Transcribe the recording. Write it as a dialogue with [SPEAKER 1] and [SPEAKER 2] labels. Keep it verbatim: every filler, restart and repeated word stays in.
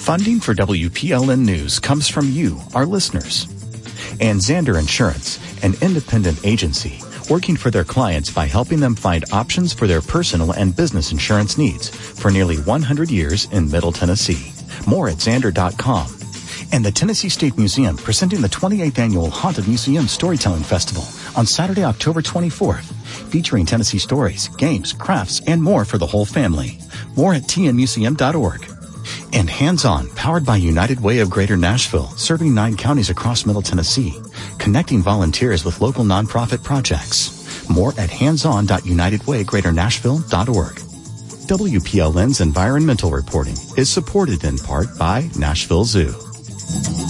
[SPEAKER 1] Funding for W P L N News comes from you, our listeners. And Zander Insurance, an independent agency, working for their clients by helping them find options for their personal and business insurance needs for nearly one hundred years in Middle Tennessee. More at Zander dot com. And the Tennessee State Museum presenting the twenty-eighth Annual Haunted Museum Storytelling Festival on Saturday, October twenty-fourth, featuring Tennessee stories, games, crafts, and more for the whole family. More at T N museum dot org. And Hands On, powered by United Way of Greater Nashville, serving nine counties across Middle Tennessee, connecting volunteers with local nonprofit projects. More at hands on dot united way greater nashville dot org. W P L N's environmental reporting is supported in part by Nashville Zoo.